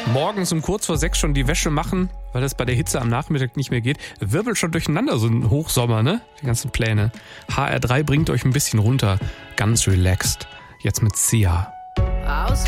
Morgens um kurz vor 6 schon die Wäsche machen, weil das bei der Hitze am Nachmittag nicht mehr geht. Wirbelt schon durcheinander, so ein Hochsommer, ne? Die ganzen Pläne. HR3 bringt euch ein bisschen runter. Ganz relaxed. Jetzt mit Sia.